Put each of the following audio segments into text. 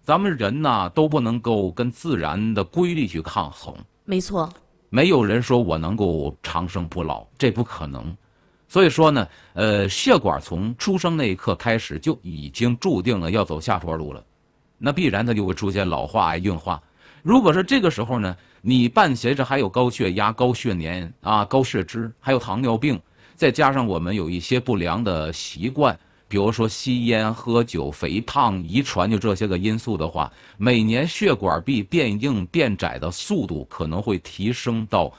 咱们人呐都不能够跟自然的规律去抗衡。 没错， 没有人说我能够长生不老，这不可能。所以说呢，血管从出生那一刻开始就已经注定了要走下坡路了，那必然它就会出现老化、硬化。如果是这个时候呢，你伴随着还有高血压、高血粘啊、高血脂，还有糖尿病，再加上我们有一些不良的习惯，比如说吸烟、喝酒、肥胖、遗传，就这些个因素的话，每年血管壁变硬变窄的速度可能会提升到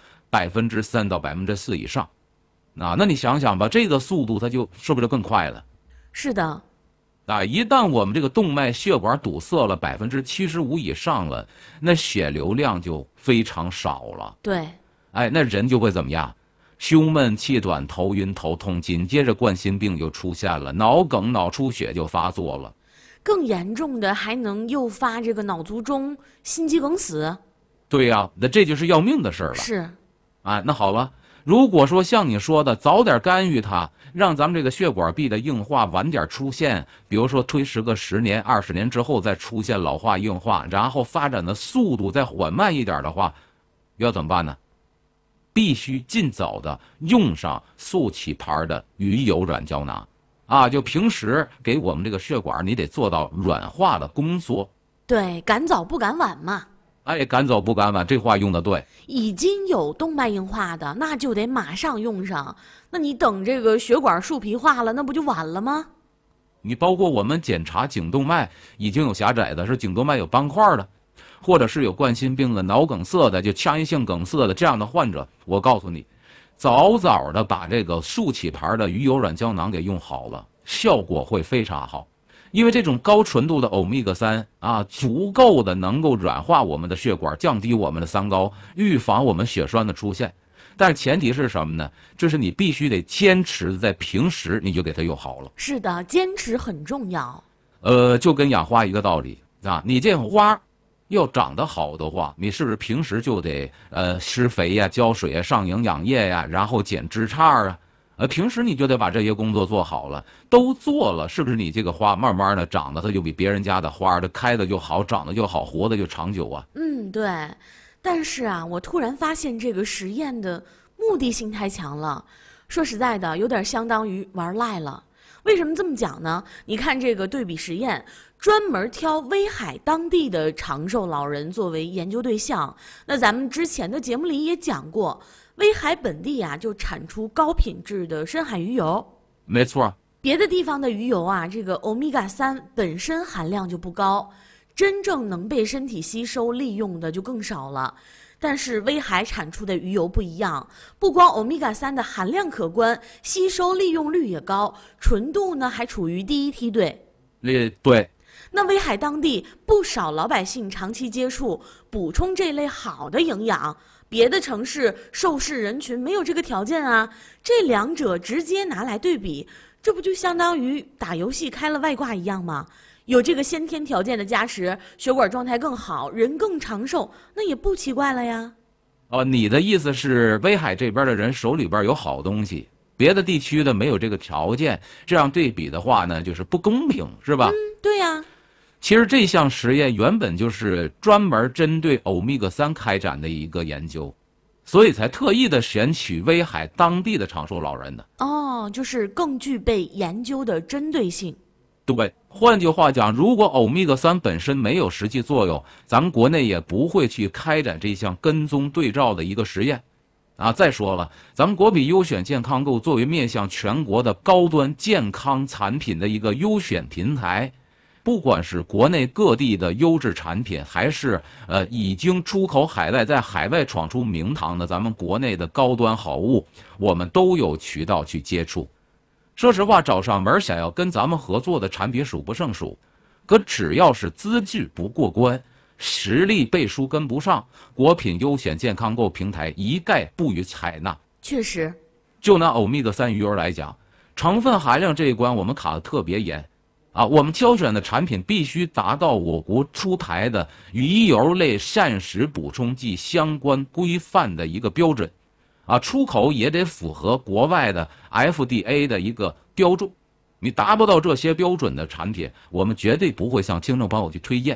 3%到4%以上。那你想想吧，这个速度它就是不是更快了？ 是的。 一旦我们这个动脉血管堵塞了75%以上了，那血流量就非常少了。 对， 那人就会怎么样？胸闷气短、头晕头痛，紧接着冠心病就出现了，脑梗、脑出血就发作了。 更严重的还能诱发这个脑卒中、心肌梗死。 对呀，那这就是要命的事儿了。 是。 那好了，如果说像你说的，早点干预它，让咱们这个血管壁的硬化晚点出现，比如说推迟个10年、20年之后再出现老化硬化，然后发展的速度再缓慢一点的话，要怎么办呢？必须尽早的用上速起牌的鱼油软胶囊就平时给我们这个血管你得做到软化的工作。 对，赶早不赶晚嘛。 赶早不赶晚，这话用的对。 已经有动脉硬化的，那就得马上用上。那你等这个血管树皮化了，那不就晚了吗？ 你包括我们检查颈动脉已经有狭窄的，是颈动脉有斑块的，或者是有冠心病的、脑梗塞的、就腔源性梗塞的这样的患者，我告诉你，早早的把这个速起牌的鱼油软胶囊给用好了，效果会非常好。因为这种高纯度的欧米伽3足够的能够软化我们的血管，降低我们的三高，预防我们血栓的出现。但是前提是什么呢？就是你必须得坚持在平时你就给它用好了。 是的，坚持很重要。 就跟养花一个道理你这花要长得好的话，你是不是平时就得施肥呀、浇水呀、上营养液呀，然后剪枝杈平时你就得把这些工作做好了，都做了，是不是你这个花慢慢的长得它就比别人家的花的开的就好，长得就好，活的就长久啊？ 对。但是我突然发现这个实验的目的性太强了，说实在的，有点相当于玩赖了。为什么这么讲呢？你看这个对比实验，专门挑威海当地的长寿老人作为研究对象。那咱们之前的节目里也讲过，威海本地就产出高品质的深海鱼油。 没错。 别的地方的鱼油这个欧米伽3本身含量就不高，真正能被身体吸收利用的就更少了。但是威海产出的鱼油不一样，不光欧米伽3的含量可观，吸收利用率也高，纯度呢还处于第一梯队。 对。 那威海当地不少老百姓长期接触，补充这类好的营养，别的城市受试人群没有这个条件这两者直接拿来对比，这不就相当于打游戏开了外挂一样吗？有这个先天条件的加持，血管状态更好，人更长寿，那也不奇怪了呀。 你的意思是威海这边的人手里边有好东西，别的地区的没有这个条件，这样对比的话呢，就是不公平，是吧？ 对呀。 其实这项实验原本就是专门针对欧米伽3开展的一个研究，所以才特意的选取威海当地的长寿老人的。 就是更具备研究的针对性。 对，换句话讲，如果欧米伽3本身没有实际作用，咱们国内也不会去开展这项跟踪对照的一个实验。再说了，咱们国比优选健康购作为面向全国的高端健康产品的一个优选平台，不管是国内各地的优质产品，还是已经出口海外，在海外闯出名堂的咱们国内的高端好物，我们都有渠道去接触。说实话，找上门想要跟咱们合作的产品数不胜数，可只要是资质不过关，实力背书跟不上，国品优选健康购平台一概不予采纳。 确实。 就拿欧米伽3鱼油来讲，成分含量这一关我们卡得特别严我们挑选的产品必须达到我国出台的鱼油类膳食补充剂相关规范的一个标准出口也得符合国外的 FDA 的一个标准。你达不到这些标准的产品，我们绝对不会向听众朋友去推荐。